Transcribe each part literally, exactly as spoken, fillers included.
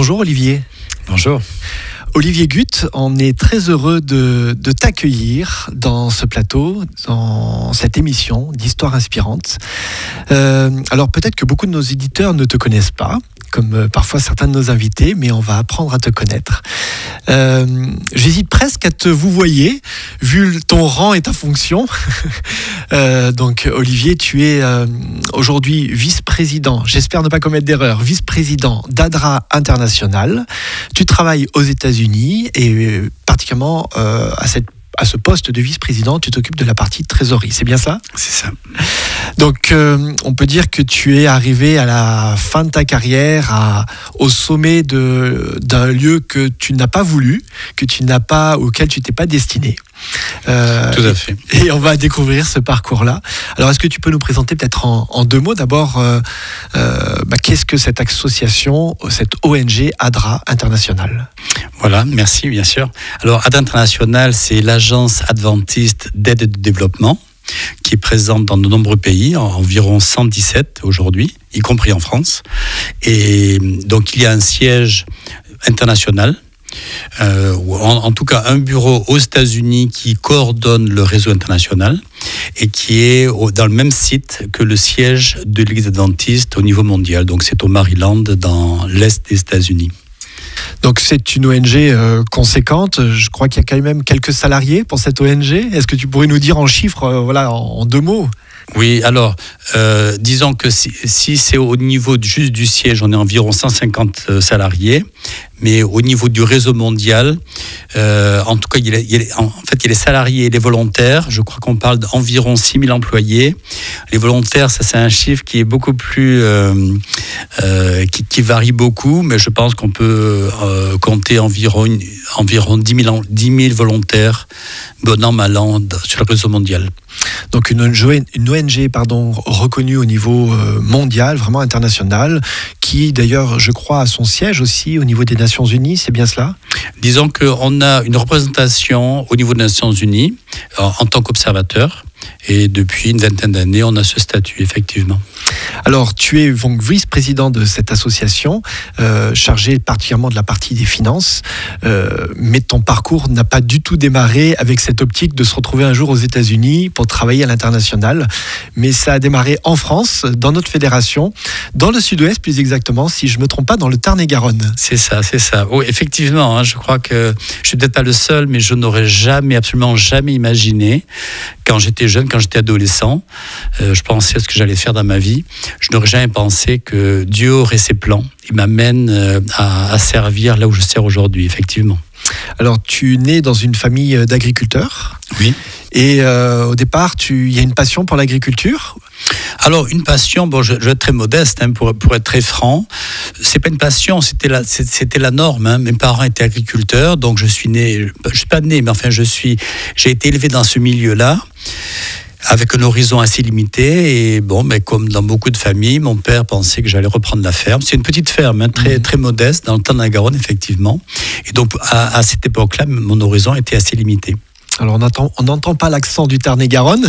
Bonjour Olivier. Bonjour. Olivier Gut, on est très heureux de, de t'accueillir dans ce plateau, dans cette émission d'Histoire inspirante. Euh, alors peut-être que beaucoup de nos éditeurs ne te connaissent pas, comme parfois certains de nos invités, mais on va apprendre à te connaître. Euh, j'hésite presque à te vouvoyer, vu ton rang et ta fonction. euh, donc Olivier, tu es euh, aujourd'hui vice-président, j'espère ne pas commettre d'erreur, vice-président d'ADRA International. Tu travailles aux États-Unis et particulièrement euh, à cette à ce poste de vice-président, tu t'occupes de la partie trésorerie, c'est bien ça ? C'est ça. Donc, euh, on peut dire que tu es arrivé à la fin de ta carrière, à, au sommet de, d'un lieu que tu n'as pas voulu, que tu n'as pas, auquel tu t'es pas destiné. Euh, Tout à fait. Et, et on va découvrir ce parcours-là. Alors, est-ce que tu peux nous présenter peut-être en, en deux mots d'abord, euh, euh, bah, qu'est-ce que cette association, cette O N G ADRA International ? Voilà, merci, bien sûr. Alors, ADRA International, c'est l'agence adventiste d'aide et de développement qui est présente dans de nombreux pays, environ cent dix-sept aujourd'hui, y compris en France. Et donc, il y a un siège international, euh, en, en tout cas un bureau aux États-Unis qui coordonne le réseau international et qui est au, dans le même site que le siège de l'Église adventiste au niveau mondial. Donc, c'est au Maryland, dans l'Est des États-Unis. Donc c'est une O N G euh, conséquente, je crois qu'il y a quand même quelques salariés pour cette O N G. Est-ce que tu pourrais nous dire en chiffres, euh, voilà, en, en deux mots ? Oui, alors, euh, disons que si, si c'est au niveau juste du siège, on est environ cent cinquante salariés, mais au niveau du réseau mondial, euh, en tout cas, il y a, il y a, en fait, il y a les salariés et les volontaires. Je crois qu'on parle d'environ six mille employés. Les volontaires, ça, c'est un chiffre qui est beaucoup plus, euh, euh, qui, qui varie beaucoup, mais je pense qu'on peut euh, compter environ, une, environ dix mille volontaires, bon an, mal an, sur le réseau mondial. Donc une O N G pardon, reconnue au niveau mondial, vraiment international, qui d'ailleurs, je crois, a son siège aussi au niveau des Nations Unies, c'est bien cela ? Disons qu'on a une représentation au niveau des Nations Unies en, en tant qu'observateur. Et depuis une vingtaine d'années, on a ce statut, effectivement. Alors, tu es donc vice-président de cette association, euh, chargé particulièrement de la partie des finances, euh, mais ton parcours n'a pas du tout démarré avec cette optique de se retrouver un jour aux États-Unis pour travailler à l'international, mais ça a démarré en France, dans notre fédération, dans le sud-ouest plus exactement, si je ne me trompe pas, dans le Tarn-et-Garonne. C'est ça, c'est ça. Oui, effectivement, hein, je crois que je ne suis peut-être pas le seul, mais je n'aurais jamais, absolument jamais imaginé, quand j'étais jeune, quand j'étais adolescent, euh, je pensais à ce que j'allais faire dans ma vie. Je n'aurais jamais pensé que Dieu aurait ses plans. Il m'amène euh, à, à servir là où je sers aujourd'hui, effectivement. Alors, tu nais dans une famille d'agriculteurs. Oui. Et euh, au départ, il y a une passion pour l'agriculture ? Alors, une passion, bon, je, je vais être très modeste, hein, pour, pour être très franc. C'est pas une passion, c'était la, c'était la norme. Hein. Mes parents étaient agriculteurs, donc je suis né, je suis pas né, mais enfin, je suis, j'ai été élevé dans ce milieu-là, avec un horizon assez limité. Et bon, mais comme dans beaucoup de familles, mon père pensait que j'allais reprendre la ferme. C'est une petite ferme, hein, très, très modeste, dans le Tarn-et-Garonne, effectivement. Et donc, à, à cette époque-là, mon horizon était assez limité. Alors on n'entend pas l'accent du Tarn-et-Garonne.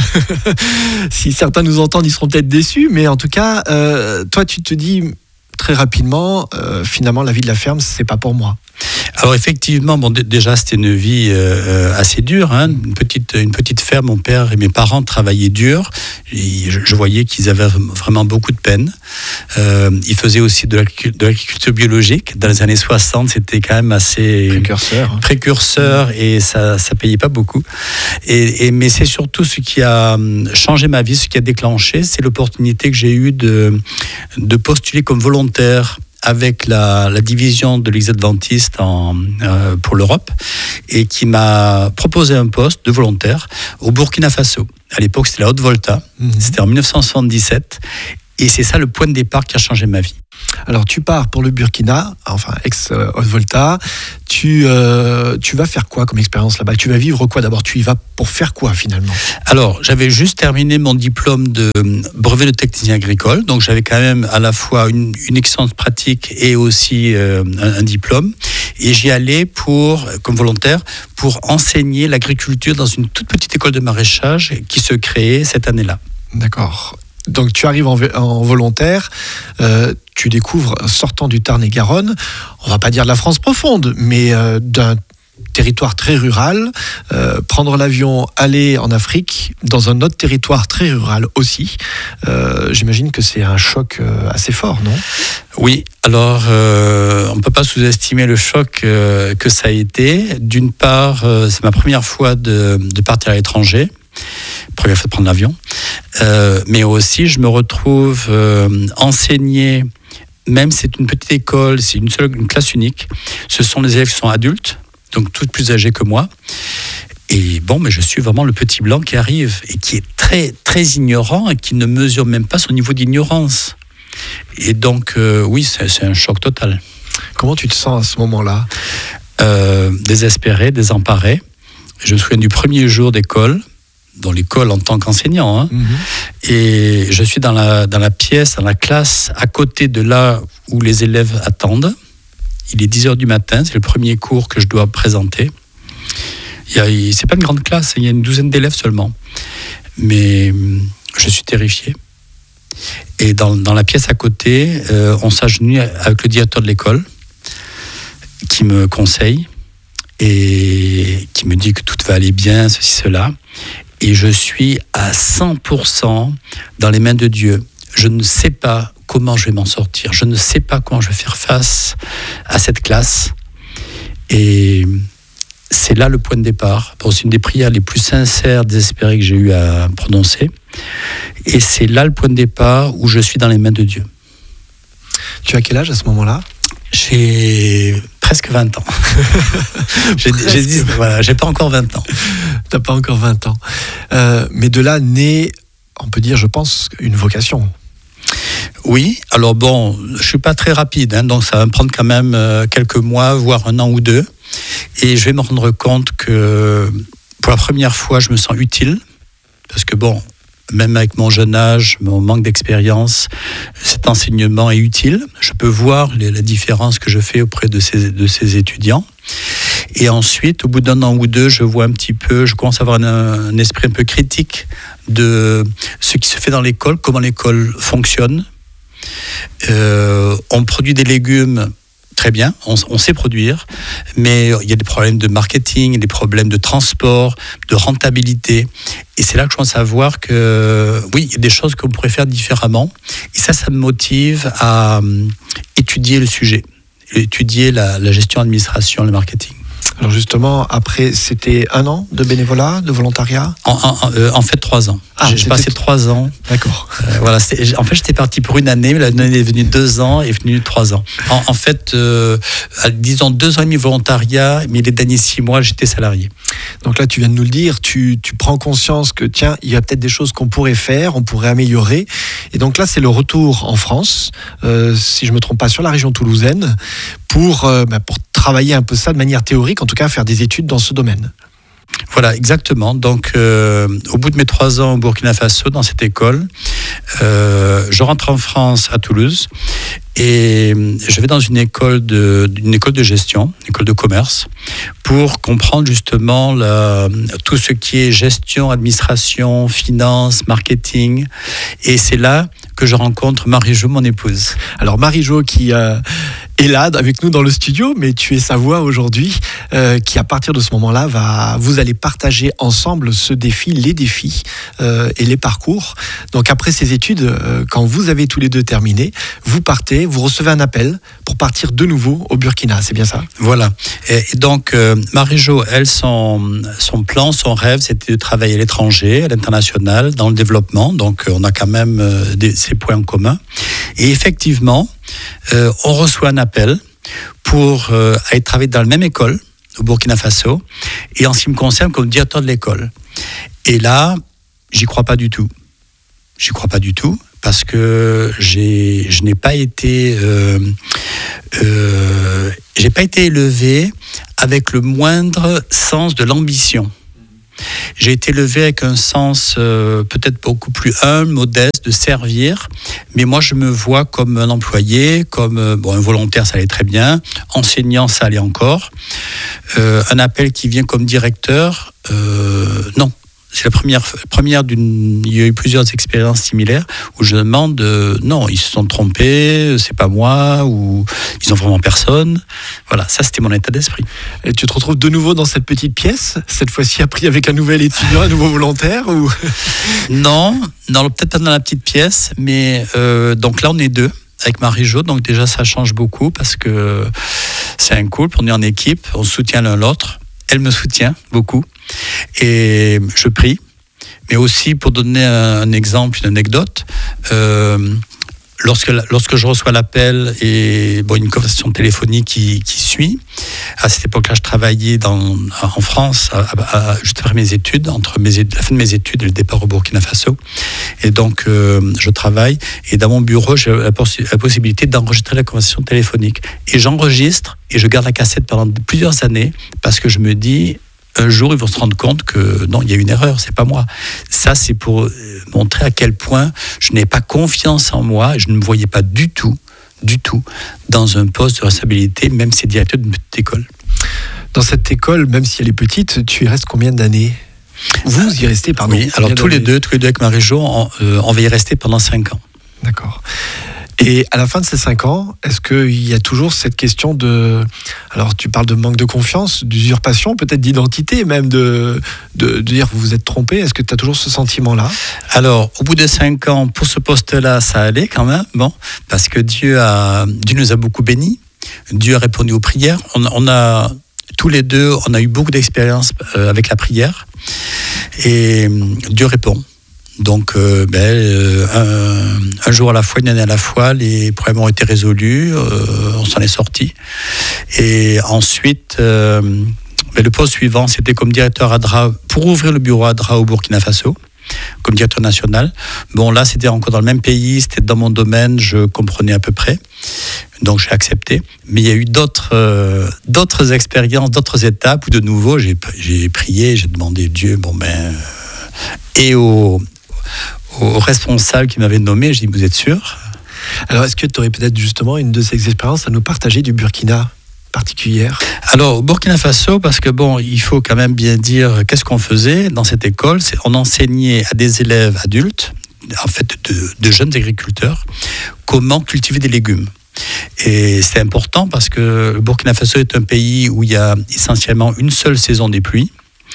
Si certains nous entendent, ils seront peut-être déçus. Mais en tout cas, euh, toi, tu te dis très rapidement, euh, finalement, la vie de la ferme, c'est pas pour moi. Alors effectivement, bon, d- déjà c'était une vie euh, assez dure, hein, une petite une petite ferme. Mon père et mes parents travaillaient dur. Et je, je voyais qu'ils avaient vraiment beaucoup de peine. Euh, ils faisaient aussi de, l'agriculture, de l'agriculture biologique. Dans les années soixante, c'était quand même assez précurseur, précurseur et ça ça payait pas beaucoup. Et, et mais c'est surtout ce qui a changé ma vie, ce qui a déclenché, c'est l'opportunité que j'ai eue de de postuler comme volontaire avec la, la division de l'Église adventiste en, euh, pour l'Europe et qui m'a proposé un poste de volontaire au Burkina Faso. À l'époque, c'était la Haute-Volta. Mmh. C'était en dix-neuf cent soixante-dix-sept. Et c'est ça le point de départ qui a changé ma vie. Alors tu pars pour le Burkina, enfin ex-Haute-Volta, tu, euh, tu vas faire quoi comme expérience là-bas ? Tu vas vivre quoi d'abord ? Tu y vas pour faire quoi finalement ? Alors j'avais juste terminé mon diplôme de brevet de technicien agricole, donc j'avais quand même à la fois une, une expérience pratique et aussi euh, un, un diplôme. Et j'y allais pour, comme volontaire pour enseigner l'agriculture dans une toute petite école de maraîchage qui se créait cette année-là. D'accord. donc tu arrives en, en volontaire, euh, tu découvres, sortant du Tarn-et-Garonne, on va pas dire de la France profonde, mais euh, d'un territoire très rural, euh, prendre l'avion, aller en Afrique, dans un autre territoire très rural aussi. Euh, j'imagine que c'est un choc euh, assez fort, non ? Oui, alors euh, on ne peut pas sous-estimer le choc euh, que ça a été. D'une part, euh, c'est ma première fois de, de partir à l'étranger, première fois de prendre l'avion, euh, mais aussi je me retrouve euh, enseigné, même si c'est une petite école, c'est une seule une classe unique, ce sont des élèves qui sont adultes, donc tous plus âgés que moi. Et bon, mais je suis vraiment le petit blanc qui arrive et qui est très, très ignorant et qui ne mesure même pas son niveau d'ignorance. Et donc, euh, oui, c'est, c'est un choc total. Comment tu te sens à ce moment-là ? euh, Désespéré, désemparé. Je me souviens du premier jour d'école, dans l'école en tant qu'enseignant. Hein, mm-hmm. Et je suis dans la, dans la pièce, dans la classe, à côté de là où les élèves attendent. Il est dix heures du matin, c'est le premier cours que je dois présenter. Il y a, c'est pas une grande classe, il y a une douzaine d'élèves seulement. Mais je suis terrifié. Et dans, dans la pièce à côté, euh, on s'agenouille avec le directeur de l'école qui me conseille et qui me dit que tout va aller bien, ceci, cela. Et je suis à cent pour cent dans les mains de Dieu. Je ne sais pas comment je vais m'en sortir. Je ne sais pas comment je vais faire face à cette classe. Et c'est là le point de départ. Bon, c'est une des prières les plus sincères, désespérées que j'ai eu à prononcer. Et c'est là le point de départ où je suis dans les mains de Dieu. Tu as quel âge à ce moment-là ? J'ai presque vingt ans. j'ai, presque. J'ai, dit, voilà, j'ai pas encore vingt ans. T'as pas encore vingt ans. Euh, mais de là naît, on peut dire, je pense, une vocation. Oui, alors bon, je suis pas très rapide, hein, donc ça va me prendre quand même euh, quelques mois, voire un an ou deux. Et je vais me rendre compte que pour la première fois, je me sens utile. Parce que bon, même avec mon jeune âge, mon manque d'expérience, cet enseignement est utile. Je peux voir les, la différence que je fais auprès de ces, de ces étudiants. Et ensuite, au bout d'un an ou deux, je vois un petit peu, je commence à avoir un, un esprit un peu critique de ce qui se fait dans l'école, comment l'école fonctionne. Euh, on produit des légumes très bien, on, on sait produire, mais il y a des problèmes de marketing, des problèmes de transport, de rentabilité. Et c'est là que je commence à voir que, oui, il y a des choses qu'on pourrait faire différemment. Et ça, ça me motive à euh, étudier le sujet, étudier la, la gestion, l'administration, le marketing. Alors justement, après, c'était un an de bénévolat, de volontariat ? En, en, euh, en fait, trois ans. Ah, j'ai, j'ai passé trois ans. D'accord. Euh, voilà, en fait, j'étais parti pour une année, mais l'année est venue deux ans et est venue trois ans. En, en fait, euh, disons deux ans et demi volontariat, mais les derniers six mois, j'étais salarié. Donc là, tu viens de nous le dire, tu, tu prends conscience que, tiens, il y a peut-être des choses qu'on pourrait faire, on pourrait améliorer. Et donc là, c'est le retour en France, euh, si je ne me trompe pas, sur la région toulousaine, pour, euh, bah, pour travailler un peu ça de manière théorique, en tout cas faire des études dans ce domaine. Voilà, exactement. Donc, euh, au bout de mes trois ans au Burkina Faso, dans cette école, euh, je rentre en France, à Toulouse, et je vais dans une école de, une école de gestion, une école de commerce, pour comprendre justement la, tout ce qui est gestion, administration, finance, marketing. Et c'est là que je rencontre Marie-Jo, mon épouse. Alors Marie-Jo qui euh, est là avec nous dans le studio, mais tu es sa voix aujourd'hui, euh, qui à partir de ce moment-là, va, vous allez partager ensemble ce défi, les défis euh, et les parcours. Donc après ces études, euh, quand vous avez tous les deux terminé, vous partez, vous recevez un appel pour partir de nouveau au Burkina, c'est bien ça ? Voilà. Et, et donc euh, Marie-Jo, elle, son, son plan, son rêve, c'était de travailler à l'étranger, à l'international, dans le développement. Donc on a quand même euh, des, ces points en commun. Et effectivement, euh, on reçoit un appel pour euh, aller travailler dans la même école au Burkina Faso, et en ce qui me concerne comme directeur de l'école. Et là, j'y crois pas du tout. J'y crois pas du tout parce que j'ai, je n'ai pas été, euh, euh, j'ai pas été élevé avec le moindre sens de l'ambition. J'ai été élevé avec un sens euh, peut-être beaucoup plus humble, modeste, de servir. Mais moi, je me vois comme un employé, comme euh, bon, un volontaire, ça allait très bien. Enseignant, ça allait encore. Euh, un appel qui vient comme directeur, euh, non. c'est la première, première d'une. Il y a eu plusieurs expériences similaires où je demande euh, non, ils se sont trompés, c'est pas moi, ou ils ont vraiment personne. Voilà, ça c'était mon état d'esprit. Et tu te retrouves de nouveau dans cette petite pièce, cette fois-ci appris avec un nouvel étudiant, un nouveau volontaire ou... Non, non, peut-être pas dans la petite pièce, mais euh, donc là on est deux avec Marie-Jo, donc déjà ça change beaucoup parce que c'est un couple, on est en équipe, on se soutient l'un l'autre. Elle me soutient beaucoup et je prie. Mais aussi, pour donner un exemple, une anecdote, euh, lorsque, lorsque je reçois l'appel et bon, une conversation téléphonique qui, qui suit, à cette époque-là, je travaillais dans, en France, à, à, juste après mes études, entre mes, la fin de mes études et le départ au Burkina Faso. Et donc, euh, je travaille et dans mon bureau, j'ai la, possi- la possibilité d'enregistrer la conversation téléphonique. Et j'enregistre et je garde la cassette pendant plusieurs années parce que je me dis... Un jour, ils vont se rendre compte que non, il y a une erreur, c'est pas moi. Ça, c'est pour montrer à quel point je n'ai pas confiance en moi, je ne me voyais pas du tout, du tout, dans un poste de responsabilité, même si c'est directeur d'une petite école. Dans cette école, même si elle est petite, tu y restes combien d'années ? Vous y restez, pardon. Oui, alors tous les deux, tous les deux avec Marie-Jo, on, euh, on va y rester pendant cinq ans. D'accord. Et à la fin de ces cinq ans, est-ce qu'il y a toujours cette question de... Alors, tu parles de manque de confiance, d'usurpation, peut-être d'identité, même de, de, de dire vous vous êtes trompé. Est-ce que tu as toujours ce sentiment-là ? Alors, au bout de cinq ans, pour ce poste-là, ça allait quand même, bon, parce que Dieu, a, Dieu nous a beaucoup bénis. Dieu a répondu aux prières. On, on a, tous les deux, on a eu beaucoup d'expérience avec la prière. Et Dieu répond. Donc, euh, ben, euh, un, un jour à la fois, une année à la fois, les problèmes ont été résolus, euh, on s'en est sorti. Et ensuite, euh, ben, le poste suivant, c'était comme directeur ADRA, pour ouvrir le bureau ADRA au Burkina Faso, comme directeur national. Bon, là, c'était encore dans le même pays, c'était dans mon domaine, je comprenais à peu près. Donc, j'ai accepté. Mais il y a eu d'autres, euh, d'autres expériences, d'autres étapes où, de nouveau, j'ai, j'ai prié, j'ai demandé Dieu, bon, ben... Et au... au responsable qui m'avait nommé, je dis, vous êtes sûr ? Alors, est-ce que tu aurais peut-être justement une de ces expériences à nous partager du Burkina particulière ? Alors, au Burkina Faso, parce que bon, il faut quand même bien dire qu'est-ce qu'on faisait dans cette école, c'est on enseignait à des élèves adultes, en fait de, de jeunes agriculteurs, comment cultiver des légumes. Et c'est important parce que le Burkina Faso est un pays où il y a essentiellement une seule saison des pluies,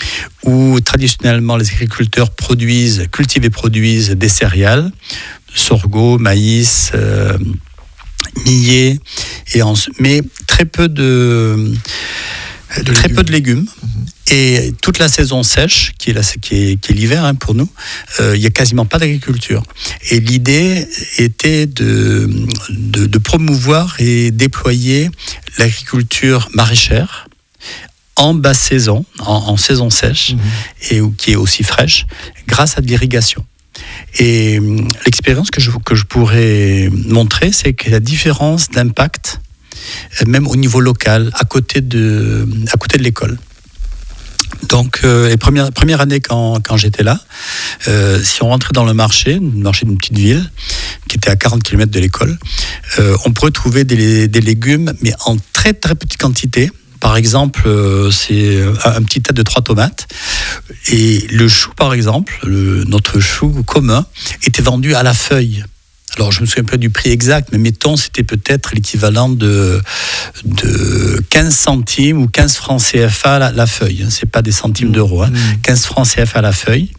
où traditionnellement les agriculteurs produisent, cultivent et produisent des céréales, sorgho, maïs, euh, millet, et en, mais très peu de, de très légumes. peu de légumes. Mmh. Et toute la saison sèche, qui est, la, qui est, qui est l'hiver hein, pour nous, euh, il n'y a quasiment pas d'agriculture. Et l'idée était de, de, de promouvoir et déployer l'agriculture maraîchère en basse saison, en, en saison sèche, mmh. et qui est aussi fraîche, grâce à de l'irrigation. Et l'expérience que je, que je pourrais montrer, c'est que la différence d'impact, même au niveau local, à côté de, à côté de l'école. Donc, euh, les premières, première année quand, quand j'étais là, euh, si on rentrait dans le marché, le marché d'une petite ville, qui était à quarante kilomètres de l'école, euh, on pourrait trouver des, des légumes, mais en très très petite quantité. Par exemple, euh, c'est un petit tas de trois tomates. Et le chou, par exemple, le, notre chou commun, était vendu à la feuille. Alors, je ne me souviens pas du prix exact, mais mettons, c'était peut-être l'équivalent de, de quinze centimes ou quinze francs C F A la, la feuille. Ce n'est pas des centimes d'euros, hein. Mmh. quinze francs C F A la feuille.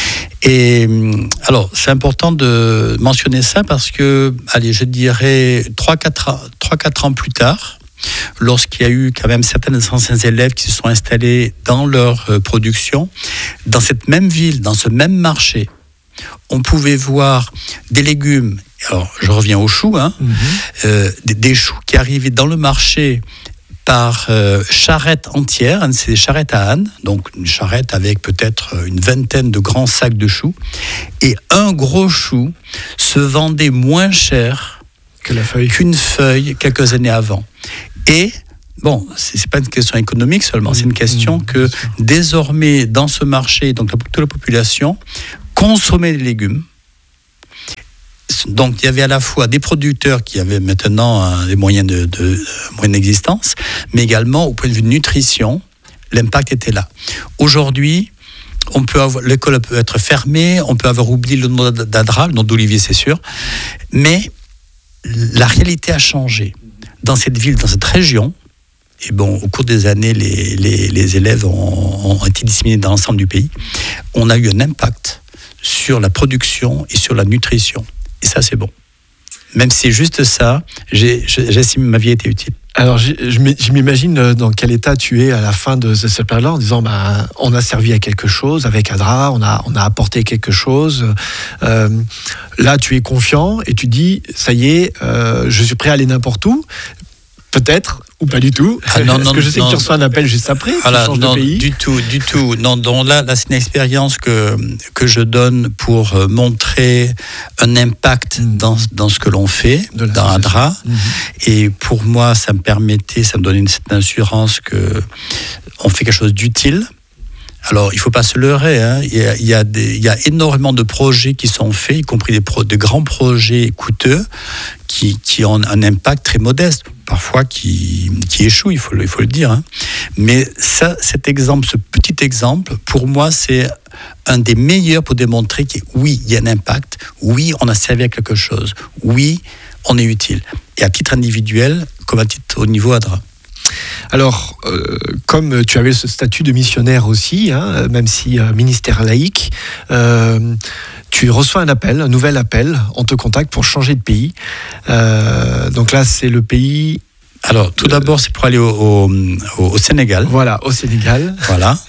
Et alors, c'est important de mentionner ça parce que, allez, je dirais trois quatre ans plus tard, lorsqu'il y a eu quand même certains anciens élèves qui se sont installés dans leur production, dans cette même ville, dans ce même marché, on pouvait voir des légumes, alors je reviens aux choux, hein, mmh. euh, des, des choux qui arrivaient dans le marché par euh, charrette entière, hein, c'est des charrettes à âne, donc une charrette avec peut-être une vingtaine de grands sacs de choux, et un gros chou se vendait moins cher que la feuille. qu'une feuille quelques années avant. Et bon, c'est, c'est pas une question économique seulement, mmh, c'est une question mmh, que désormais dans ce marché, donc la, toute la population consommait des légumes. Donc il y avait à la fois des producteurs qui avaient maintenant hein, des moyens de, de, de moyens d'existence, mais également au point de vue de nutrition, l'impact était là. Aujourd'hui, on peut avoir, l'école peut être fermée, on peut avoir oublié le nom d'Adra, le nom d'Olivier, c'est sûr, mais la réalité a changé. Dans cette ville, dans cette région, et bon, au cours des années, les, les, les élèves ont, ont été disséminés dans l'ensemble du pays. On a eu un impact sur la production et sur la nutrition. Et ça, c'est bon. Même si c'est juste ça, j'ai, j'estime que ma vie a été utile. Alors, je, je m'imagine dans quel état tu es à la fin de cette période-là, en disant, bah, on a servi à quelque chose avec Adra, on a, on a apporté quelque chose. Euh, là, tu es confiant et tu dis, ça y est, euh, je suis prêt à aller n'importe où. Peut-être, ou pas du tout. Ah non, Parce non, que je sais non, que tu reçois un appel juste après, voilà, tu changes non, de pays. Du tout, du tout. Non, donc là, là, c'est une expérience que, que je donne pour montrer un impact mmh. dans, dans ce que l'on fait, dans Adra. Mmh. Et pour moi, ça me permettait, ça me donnait une certaine assurance qu'on fait quelque chose d'utile. Alors, il ne faut pas se leurrer, hein. il, y a, il, y a des, il y a énormément de projets qui sont faits, y compris des pro, de grands projets coûteux, qui, qui ont un impact très modeste, parfois qui, qui échouent, il faut, il faut le dire. Hein. Mais ça, cet exemple, ce petit exemple, pour moi, c'est un des meilleurs pour démontrer que oui, il y a un impact, oui, on a servi à quelque chose, oui, on est utile. Et à titre individuel, comme à titre au niveau Adra. Alors, euh, comme tu avais ce statut de missionnaire aussi, hein, même si euh, ministère laïque, euh, tu reçois un appel, un nouvel appel, on te contacte pour changer de pays. Euh, donc là, c'est le pays... Alors, tout d'abord, c'est pour aller au, au, au Sénégal. Voilà, au Sénégal. Voilà.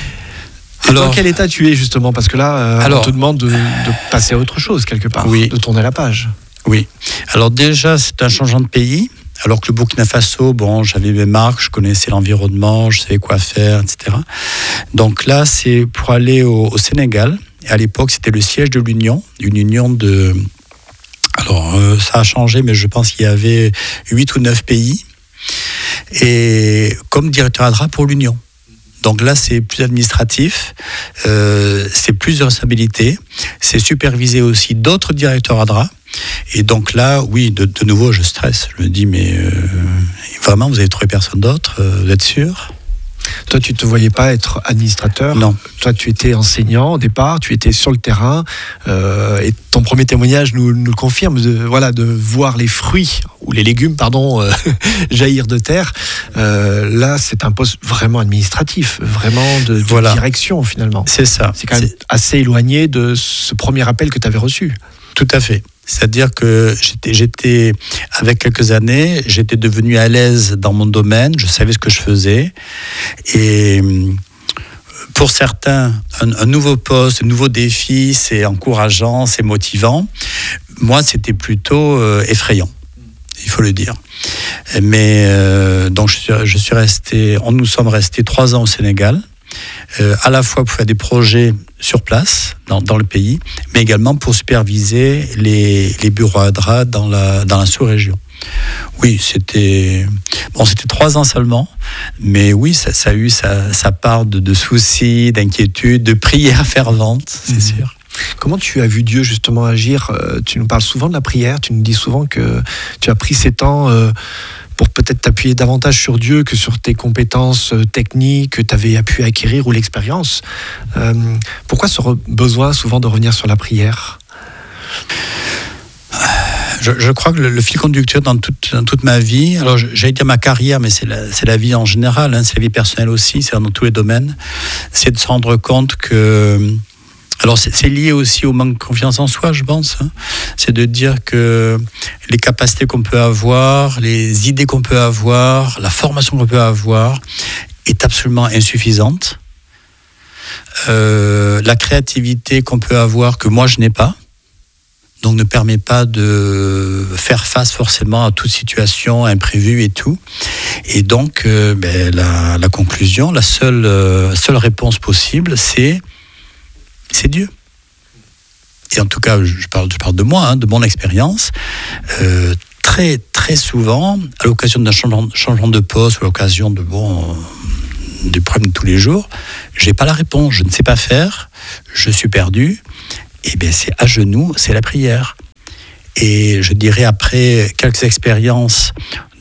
Et alors, dans quel état tu es, justement? Parce que là, euh, alors, on te demande de, de passer à autre chose, quelque part, oui. de tourner la page. Oui. Alors déjà, c'est un changement de pays. Alors que le Burkina Faso, bon, j'avais mes marques, je connaissais l'environnement, je savais quoi faire, et cetera. Donc là, c'est pour aller au, au Sénégal. Et à l'époque, c'était le siège de l'Union, une union de... Alors, euh, ça a changé, mais je pense qu'il y avait huit ou neuf pays. Et comme directeur Adra pour l'Union. Donc là, c'est plus administratif, euh, c'est plus de responsabilité, c'est superviser aussi d'autres directeurs Adra. Et donc là, oui, de, de nouveau, je stresse. Je me dis, mais euh, vraiment, vous avez trouvé personne d'autre, euh, vous êtes sûr ? Toi, tu ne te voyais pas être administrateur ? Non. Toi, tu étais enseignant au départ, tu étais sur le terrain, euh, et ton premier témoignage nous, nous le confirme, de, voilà, de voir les fruits, ou les légumes, pardon, euh, jaillir de terre. Euh, là, c'est un poste vraiment administratif, vraiment de, de voilà. direction, finalement. C'est ça. C'est quand même c'est... assez éloigné de ce premier appel que tu avais reçu. Tout à fait. C'est-à-dire que j'étais, j'étais, avec quelques années, j'étais devenu à l'aise dans mon domaine, je savais ce que je faisais. Et pour certains, un, un nouveau poste, un nouveau défi, c'est encourageant, c'est motivant. Moi, c'était plutôt euh, effrayant, il faut le dire. Mais euh, donc, je suis, je suis resté, on, nous sommes restés trois ans au Sénégal. Euh, à la fois pour faire des projets sur place, dans, dans le pays, mais également pour superviser les, les bureaux Adra dans la, dans la sous-région. Oui, c'était, bon, c'était trois ans seulement, mais oui, ça, ça a eu sa, sa part de, de soucis, d'inquiétudes, de prières ferventes, c'est mmh. sûr. Comment tu as vu Dieu justement agir ? Tu nous parles souvent de la prière, tu nous dis souvent que tu as pris ces temps euh, pour peut-être t'appuyer davantage sur Dieu que sur tes compétences techniques que tu avais pu acquérir ou l'expérience. Euh, pourquoi ce besoin souvent de revenir sur la prière ? Je, je crois que le, le fil conducteur dans toute, dans toute ma vie, alors j'allais dire ma carrière, mais c'est la, c'est la vie en général, hein, c'est la vie personnelle aussi, c'est dans tous les domaines, c'est de se rendre compte que... Alors c'est, c'est lié aussi au manque de confiance en soi, je pense. Hein. C'est de dire que les capacités qu'on peut avoir, les idées qu'on peut avoir, la formation qu'on peut avoir est absolument insuffisante. Euh, la créativité qu'on peut avoir, que moi je n'ai pas, donc ne permet pas de faire face forcément à toute situation imprévue et tout. Et donc, euh, ben, la, la conclusion, la seule, euh, seule réponse possible, c'est c'est Dieu. Et en tout cas, je parle, je parle de moi, hein, de mon expérience. Euh, très, très souvent, à l'occasion d'un changement, changement de poste, à l'occasion de bon, des problèmes de tous les jours, je n'ai pas la réponse, je ne sais pas faire, je suis perdu. Et bien, c'est à genoux, c'est la prière. Et je dirais, après quelques expériences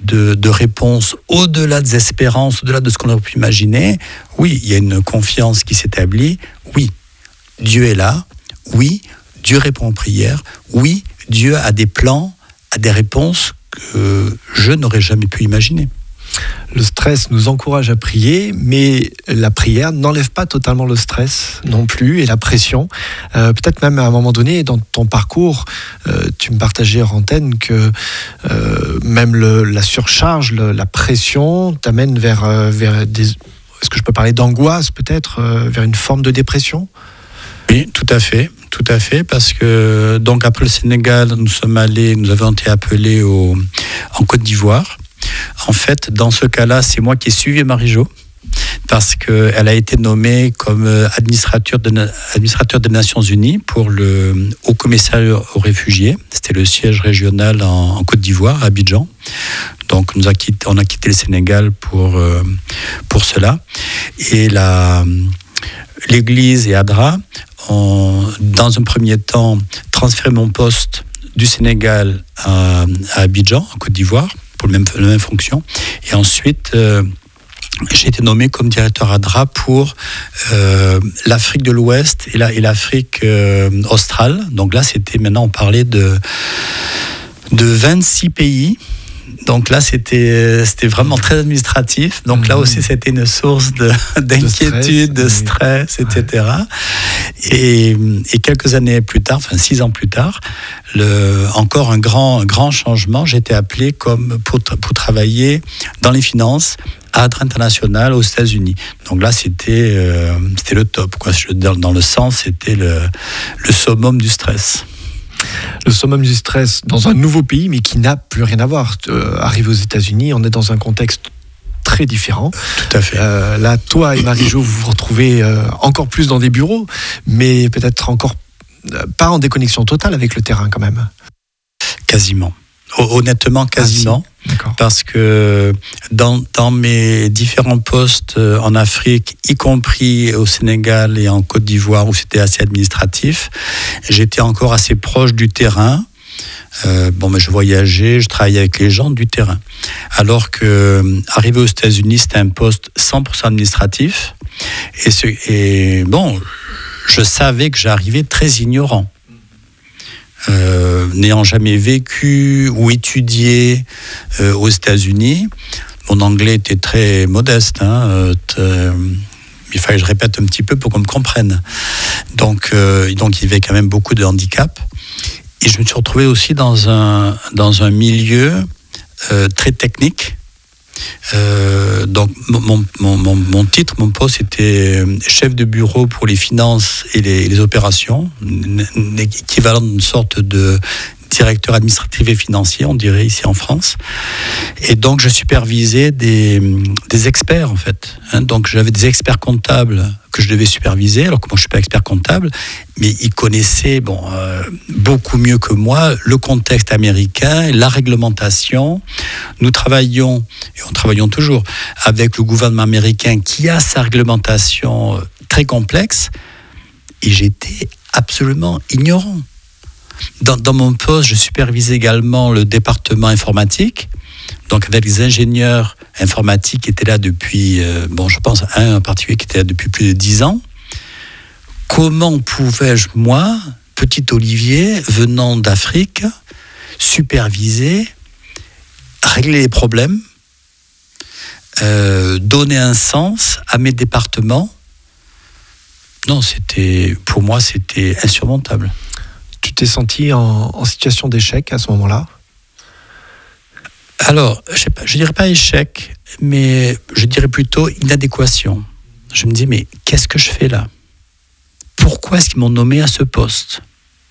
de, de réponses au-delà des espérances, au-delà de ce qu'on aurait pu imaginer. Oui, il y a une confiance qui s'établit. Oui, Dieu est là. Oui, Dieu répond aux prières. Oui, Dieu a des plans, a des réponses que je n'aurais jamais pu imaginer. Le stress nous encourage à prier, mais la prière n'enlève pas totalement le stress non plus et la pression. Euh, peut-être même à un moment donné, dans ton parcours, euh, tu me partageais hors antenne que euh, même le, la surcharge, le, la pression t'amène vers, euh, vers des... Est-ce que je peux parler d'angoisse peut-être, euh, vers une forme de dépression ? Oui, tout à fait, tout à fait, parce que donc après le Sénégal, nous sommes allés, nous avons été appelés au, en Côte d'Ivoire. En fait, dans ce cas-là, c'est moi qui ai suivi Marie-Jo, parce qu'elle a été nommée comme administrateur, de, administrateur des Nations Unies pour le Haut Commissariat aux réfugiés. C'était le siège régional en, en Côte d'Ivoire, à Abidjan. Donc, nous a quitté, on a quitté le Sénégal pour, euh, pour cela. Et la, l'Église et ADRA ont, dans un premier temps, transféré mon poste du Sénégal à, à Abidjan, en Côte d'Ivoire, pour la même, la même fonction. Et ensuite, euh, j'ai été nommé comme directeur ADRA pour euh, l'Afrique de l'Ouest et, la, et l'Afrique euh, australe. Donc là, c'était, maintenant, on parlait de, de vingt-six pays. Donc là, c'était, c'était vraiment très administratif. Donc là aussi, c'était une source de, d'inquiétude, de stress, de stress, et cetera. Et, et quelques années plus tard, enfin six ans plus tard, le, encore un grand, un grand changement. J'ai été appelé comme pour, pour travailler dans les finances à ADRA International aux États-Unis. Donc là, c'était, euh, c'était le top, quoi. Dans, dans le sens, c'était le, le summum du stress. Le summum du stress dans un nouveau pays, mais qui n'a plus rien à voir. Euh, arrivé aux États-Unis, on est dans un contexte très différent. Tout à fait. Euh, là, toi et Marie-Jo, vous vous retrouvez euh, encore plus dans des bureaux, mais peut-être encore euh, pas en déconnexion totale avec le terrain quand même. Quasiment. Honnêtement, quasiment. Ah, si. Parce que dans, dans mes différents postes en Afrique, y compris au Sénégal et en Côte d'Ivoire, où c'était assez administratif, j'étais encore assez proche du terrain. Euh, bon, mais je voyageais, je travaillais avec les gens du terrain. Alors que arrivé aux États-Unis, c'était un poste cent pour cent administratif. Et, ce, et bon, je savais que j'arrivais très ignorant. Euh, n'ayant jamais vécu ou étudié euh, aux États-Unis, mon anglais était très modeste. Hein, euh, t- il fallait que je répète un petit peu pour qu'on me comprenne. Donc, euh, donc il y avait quand même beaucoup de handicap. Et je me suis retrouvé aussi dans un, dans un milieu euh, très technique. Euh, donc mon, mon, mon, mon titre, mon poste était chef de bureau pour les finances et les, les opérations, équivalent d'une sorte de directeur administratif et financier, on dirait ici en France. Et donc je supervisais des, des experts en fait. Hein, donc j'avais des experts comptables que je devais superviser, alors que moi je suis pas expert comptable, mais ils connaissaient bon, euh, beaucoup mieux que moi le contexte américain, la réglementation. Nous travaillions, et on travaillons toujours, avec le gouvernement américain qui a sa réglementation très complexe, et j'étais absolument ignorant. Dans, dans mon poste, je supervisais également le département informatique, donc avec les ingénieurs informatiques qui étaient là depuis, euh, bon, je pense un en particulier qui était là depuis plus de dix ans. Comment pouvais-je, moi, petit Olivier, venant d'Afrique, superviser, régler les problèmes, euh, donner un sens à mes départements? Non, c'était, pour moi, c'était insurmontable. Tu t'es senti en, en situation d'échec à ce moment-là ? Alors, je ne dirais pas échec, mais je dirais plutôt inadéquation. Je me dis, mais qu'est-ce que je fais là ? Pourquoi est-ce qu'ils m'ont nommé à ce poste ?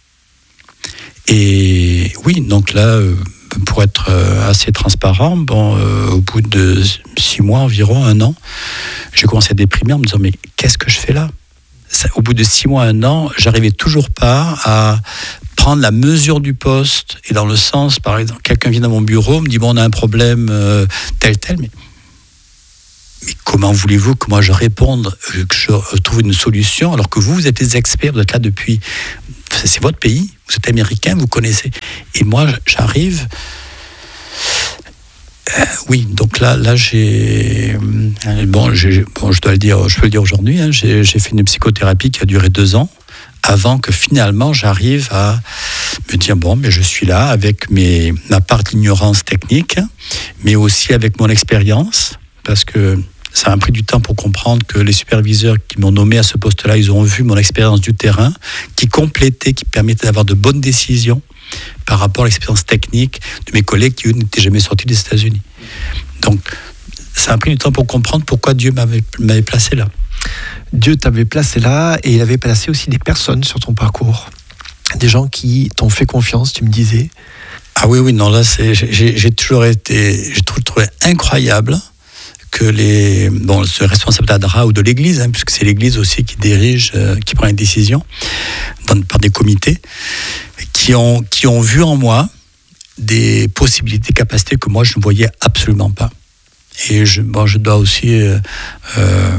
Et oui, donc là, pour être assez transparent, bon, euh, au bout de six mois environ, un an, j'ai commencé à déprimer en me disant, mais qu'est-ce que je fais là ? Au bout de six mois, un an, j'arrivais toujours pas à prendre la mesure du poste, et dans le sens, par exemple, quelqu'un vient dans mon bureau, me dit, bon, on a un problème euh, tel, tel, mais, mais comment voulez-vous que moi je réponde, que je trouve une solution, alors que vous, vous êtes des experts, vous êtes là depuis, c'est votre pays, vous êtes américain, vous connaissez, et moi, j'arrive, Euh, oui, donc là, là j'ai, bon, j'ai, bon, je dois le dire, je peux le dire aujourd'hui, hein, j'ai, j'ai fait une psychothérapie qui a duré deux ans avant que finalement j'arrive à me dire bon, mais je suis là avec mes, ma part d'ignorance technique, mais aussi avec mon expérience, parce que ça m'a pris du temps pour comprendre que les superviseurs qui m'ont nommé à ce poste-là, ils ont vu mon expérience du terrain, qui complétait, qui permettait d'avoir de bonnes décisions par rapport à l'expérience technique de mes collègues qui, eux, n'étaient jamais sortis des États-Unis. Donc, ça a pris du temps pour comprendre pourquoi Dieu m'avait, m'avait placé là. Dieu t'avait placé là et il avait placé aussi des personnes sur ton parcours. Des gens qui t'ont fait confiance, tu me disais. Ah oui, oui, non, là, c'est, j'ai, j'ai toujours été, j'ai toujours trouvé incroyable que les, bon, ce responsable d'Adra ou de l'Église, hein, puisque c'est l'Église aussi qui dirige, euh, qui prend les décisions dans, par des comités, qui ont, qui ont vu en moi des possibilités, capacités que moi je ne voyais absolument pas. Et je, bon, je dois aussi euh, euh,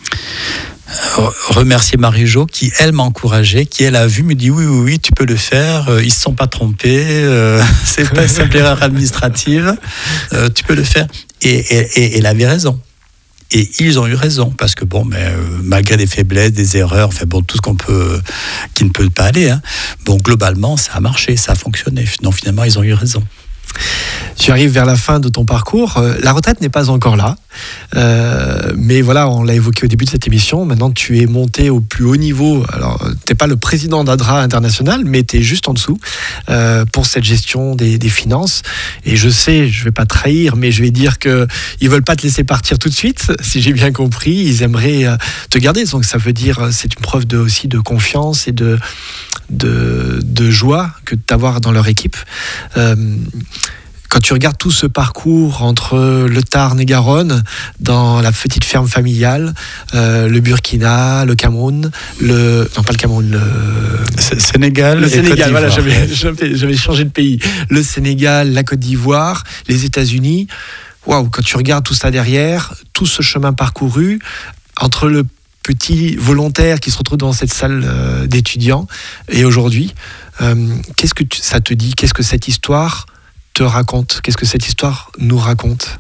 remercier Marie-Jo qui, elle, m'a encouragé, qui, elle, a vu, me dit oui, oui, oui, tu peux le faire, euh, ils ne se sont pas trompés, euh, c'est pas une simple erreur administrative, euh, tu peux le faire. Et, et, et elle avait raison. Et ils ont eu raison, parce que bon, mais, euh, malgré des faiblesses, des erreurs, enfin bon, tout ce qu'on peut, qui ne peut pas aller, hein, bon, globalement, ça a marché, ça a fonctionné. Donc finalement, ils ont eu raison. Tu arrives vers la fin de ton parcours. La retraite n'est pas encore là. Euh, mais voilà, on l'a évoqué au début de cette émission. Maintenant, tu es monté au plus haut niveau. Alors, tu n'es pas le président d'Adra International, mais tu es juste en dessous euh, pour cette gestion des, des finances. Et je sais, je ne vais pas trahir, mais je vais dire qu'ils ne veulent pas te laisser partir tout de suite, si j'ai bien compris. Ils aimeraient euh, te garder. Donc, ça veut dire, c'est une preuve de, aussi de confiance et de, de, de joie que de t'avoir dans leur équipe. Euh, Quand tu regardes tout ce parcours entre le Tarn et Garonne, dans la petite ferme familiale, euh, le Burkina, le Cameroun, le non pas le Cameroun, le Sénégal, le et Sénégal. Côte Voilà, j'avais, j'avais, j'avais changé de pays. Le Sénégal, la Côte d'Ivoire, les États-Unis. Waouh! Quand tu regardes tout ça derrière, tout ce chemin parcouru entre le petit volontaire qui se retrouve dans cette salle euh, d'étudiants et aujourd'hui, euh, qu'est-ce que tu, ça te dit? Qu'est-ce que cette histoire te raconte? Qu'est-ce que cette histoire nous raconte?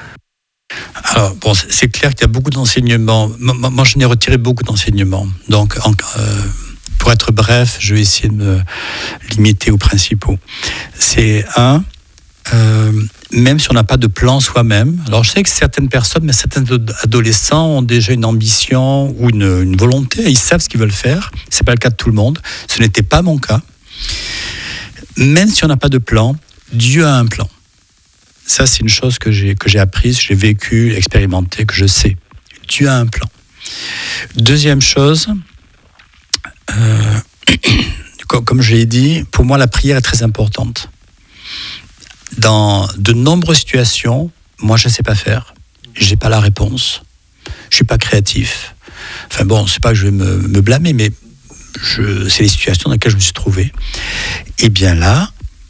Alors, bon, c'est clair qu'il y a beaucoup d'enseignements. Moi, je n'ai retiré beaucoup d'enseignements. Donc, en, euh, pour être bref, je vais essayer de me limiter aux principaux. C'est un, euh, même si on n'a pas de plan soi-même. Alors, je sais que certaines personnes, mais certains adolescents ont déjà une ambition ou une, une volonté. Ils savent ce qu'ils veulent faire. C'est pas le cas de tout le monde. Ce n'était pas mon cas. Même si on n'a pas de plan, Dieu a un plan. Ça, c'est une chose que j'ai, que j'ai apprise, j'ai vécu, expérimenté, que je sais. Dieu a un plan. Deuxième chose, euh, comme je l'ai dit, pour moi, la prière est très importante. Dans de nombreuses situations, moi, je ne sais pas faire. Je n'ai pas la réponse. Je ne suis pas créatif. Enfin bon, c'est pas que je vais me, me blâmer, mais je, c'est les situations dans lesquelles je me suis trouvé. Et bien là,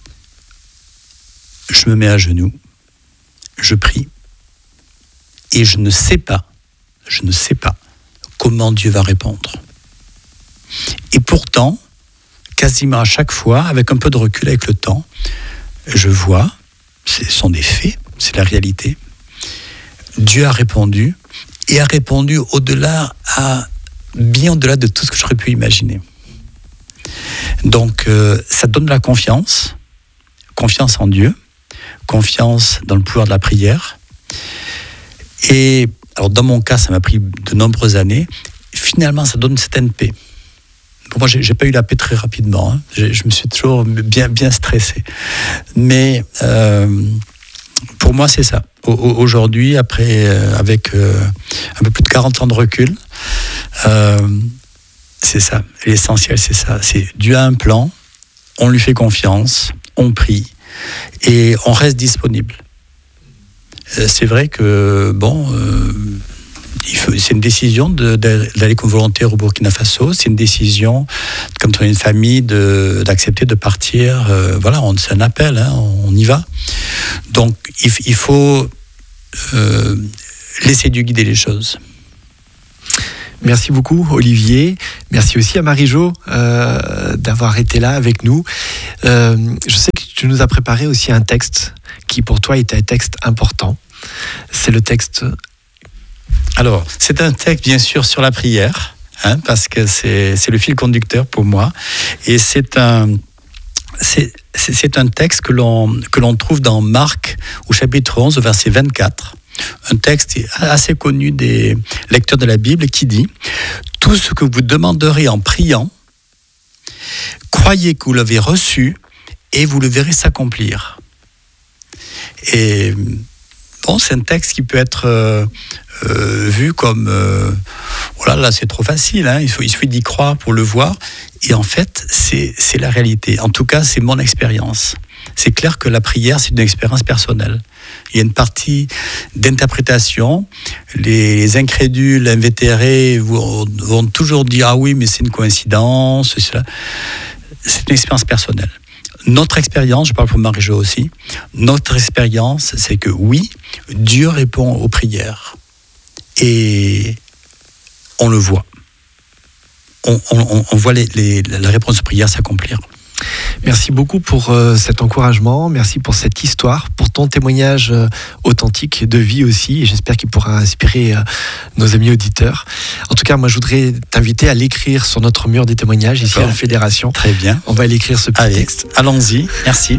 je me mets à genoux, je prie, et je ne sais pas, je ne sais pas comment Dieu va répondre. Et pourtant, quasiment à chaque fois, avec un peu de recul, avec le temps, je vois, ce sont des faits, c'est la réalité. Dieu a répondu, et a répondu au-delà, à, bien au-delà de tout ce que j'aurais pu imaginer. Donc, euh, ça donne de la confiance, confiance en Dieu, confiance dans le pouvoir de la prière. Et alors dans mon cas, ça m'a pris de nombreuses années. Finalement, ça donne une certaine paix. Pour moi, j'ai, j'ai pas eu la paix très rapidement. Hein. Je, je me suis toujours bien, bien stressé. Mais euh, pour moi, c'est ça. Au, aujourd'hui, après, euh, avec euh, un peu plus de quarante ans de recul, euh, c'est ça. L'essentiel, c'est ça. C'est Dieu a un plan, on lui fait confiance, on prie. Et on reste disponible. C'est vrai que, bon, euh, il faut, c'est une décision de, de, d'aller comme volontaire au Burkina Faso, c'est une décision, quand on a une famille, de, d'accepter de partir. Euh, voilà, on, c'est un appel, hein, on y va. Donc, il, il faut euh, laisser Dieu guider les choses. Merci beaucoup, Olivier. Merci aussi à Marie-Jo euh, d'avoir été là avec nous. Euh, je sais que tu nous as préparé aussi un texte qui pour toi est un texte important. C'est le texte... Alors, c'est un texte bien sûr sur la prière, hein, parce que c'est, c'est le fil conducteur pour moi. Et c'est un, c'est, c'est un texte que l'on, que l'on trouve dans Marc au chapitre onze, au verset vingt-quatre. Un texte assez connu des lecteurs de la Bible qui dit « Tout ce que vous demanderez en priant, croyez que vous l'avez reçu et vous le verrez s'accomplir. » Et bon, c'est un texte qui peut être euh, euh, vu comme euh, voilà, là c'est trop facile, hein, il, faut, il suffit d'y croire pour le voir. Et en fait, c'est, c'est la réalité. En tout cas, c'est mon expérience. C'est clair que la prière, c'est une expérience personnelle. Il y a une partie d'interprétation. Les incrédules, invétérés vont, vont toujours dire « Ah oui, mais c'est une coïncidence. » Cela. C'est une expérience personnelle. Notre expérience, je parle pour Marie-Jo aussi, notre expérience, c'est que oui, Dieu répond aux prières. Et on le voit. On, on, on voit les, les, la réponse aux prières s'accomplir. Merci beaucoup pour euh, cet encouragement, merci pour cette histoire, pour ton témoignage euh, authentique de vie aussi, et j'espère qu'il pourra inspirer euh, nos amis auditeurs. En tout cas, moi je voudrais t'inviter à l'écrire sur notre mur des témoignages ici D'accord. à la Fédération. Très bien. On va l'écrire ce petit Allez, texte. Allons-y, merci.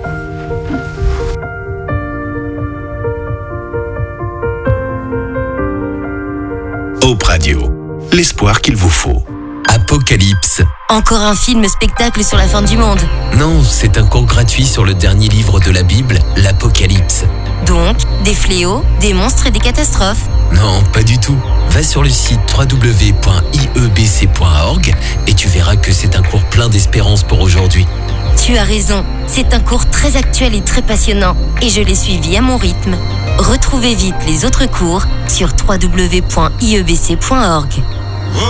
Hope Radio, l'espoir qu'il vous faut. Apocalypse. Encore un film spectacle sur la fin du monde. Non, c'est un cours gratuit sur le dernier livre de la Bible, l'Apocalypse. Donc, des fléaux, des monstres et des catastrophes. Non, pas du tout. Va sur le site w w w point i e b c point org et tu verras que c'est un cours plein d'espérance pour aujourd'hui. Tu as raison, c'est un cours très actuel et très passionnant et je l'ai suivi à mon rythme. Retrouvez vite les autres cours sur w w w point i e b c point org.